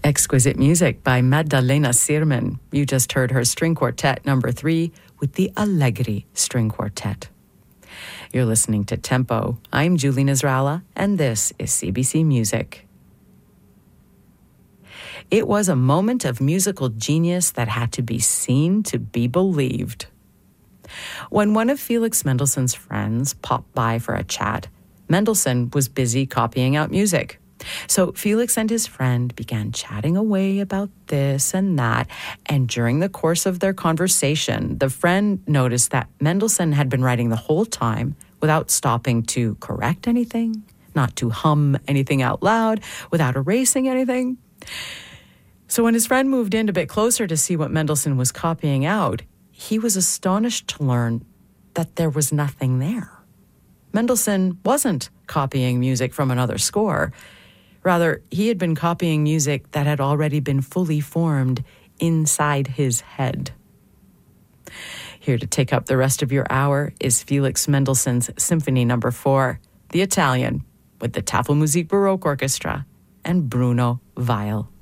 Exquisite music by Maddalena Sirman. You just heard her string quartet number 3 with the Allegri String Quartet. You're listening to Tempo. I'm Julie Nasrallah, and this is CBC Music. It was a moment of musical genius that had to be seen to be believed. When one of Felix Mendelssohn's friends popped by for a chat, Mendelssohn was busy copying out music. So Felix and his friend began chatting away about this and that, and during the course of their conversation, the friend noticed that Mendelssohn had been writing the whole time without stopping to correct anything, not to hum anything out loud, without erasing anything. So when his friend moved in a bit closer to see what Mendelssohn was copying out, he was astonished to learn that there was nothing there. Mendelssohn wasn't copying music from another score. Rather, he had been copying music that had already been fully formed inside his head. Here to take up the rest of your hour is Felix Mendelssohn's Symphony No. 4, The Italian, with the Tafelmusik Baroque Orchestra and Bruno Weil.